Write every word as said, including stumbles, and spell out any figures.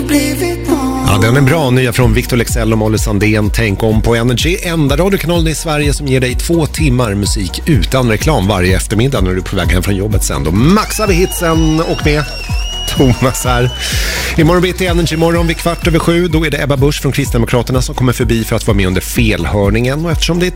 blivit någon. Ja, den är bra. Nya från Victor Leksell och Molly Sandén. Tänk om på Energy. Enda radiokanalen i Sverige som ger dig två timmar musik utan reklam varje eftermiddag när du är på väg hem från jobbet sen. Då maxar vi hitsen och med Thomas här. Imorgon blir det Energy morgon vid kvart över sju. Då är det Ebba Busch från Kristdemokraterna som kommer förbi för att vara med under felhörningen. Och eftersom det är